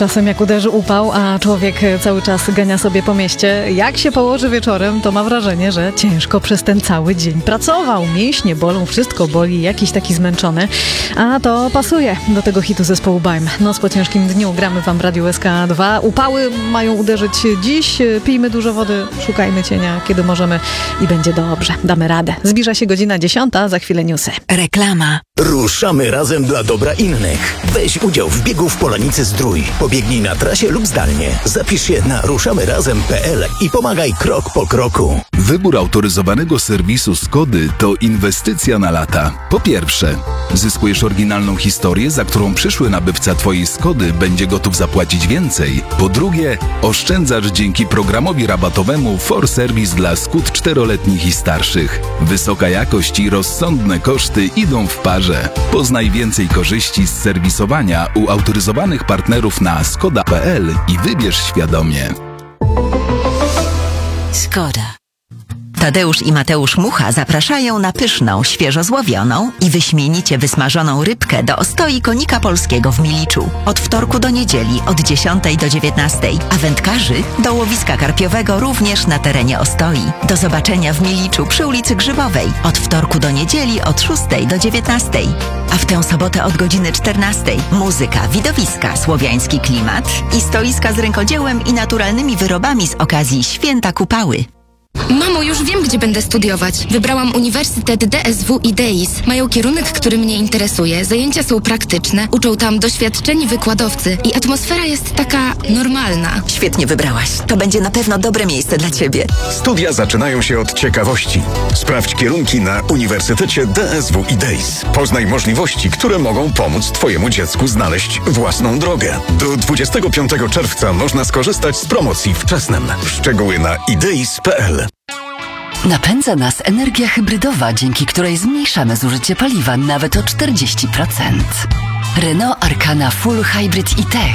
czasem jak uderzy upał, a człowiek cały czas gania sobie po mieście. Jak się położy wieczorem, to ma wrażenie, że ciężko przez ten cały dzień pracował. Mięśnie bolą, wszystko boli, jakiś taki zmęczony. A to pasuje do tego hitu zespołu Baim. Noc po ciężkim dniu gramy wam w Radiu SK2. Upały mają uderzyć dziś. Pijmy dużo wody, szukajmy cienia, kiedy możemy i będzie dobrze. Damy radę. Zbliża się godzina 10, za chwilę newsy. Reklama. Ruszamy razem dla dobra innych. Weź udział w biegu w Polanicy Zdrój. Pobiegnij na trasie lub zdalnie. Zapisz się na ruszamyrazem.pl i pomagaj krok po kroku. Wybór autoryzowanego serwisu Skody to inwestycja na lata. Po pierwsze, zyskujesz oryginalną historię, za którą przyszły nabywca twojej Skody będzie gotów zapłacić więcej. Po drugie, oszczędzasz dzięki programowi rabatowemu For Service dla Skód 4-letnich i starszych. Wysoka jakość i rozsądne koszty idą w parze. Poznaj więcej korzyści z serwisowania u autoryzowanych partnerów na skoda.pl i wybierz świadomie. Skoda. Tadeusz i Mateusz Mucha zapraszają na pyszną, świeżo złowioną i wyśmienicie wysmażoną rybkę do ostoi Konika Polskiego w Miliczu. Od wtorku do niedzieli od 10 do 19, a wędkarzy do łowiska karpiowego również na terenie ostoi. Do zobaczenia w Miliczu przy ulicy Grzybowej od wtorku do niedzieli od 6 do 19. A w tę sobotę od godziny 14 muzyka, widowiska, słowiański klimat i stoiska z rękodziełem i naturalnymi wyrobami z okazji Święta Kupały. Mamo, już wiem, gdzie będę studiować. Wybrałam Uniwersytet DSW i DEIS. Mają kierunek, który mnie interesuje. Zajęcia są praktyczne, uczą tam doświadczeni wykładowcy i atmosfera jest taka normalna. Świetnie wybrałaś. To będzie na pewno dobre miejsce dla ciebie. Studia zaczynają się od ciekawości. Sprawdź kierunki na Uniwersytecie DSW i DEIS. Poznaj możliwości, które mogą pomóc twojemu dziecku znaleźć własną drogę. Do 25 czerwca można skorzystać z promocji wczesnym. Szczegóły na ideis.pl. Napędza nas energia hybrydowa, dzięki której zmniejszamy zużycie paliwa nawet o 40%. Renault Arkana Full Hybrid e-Tech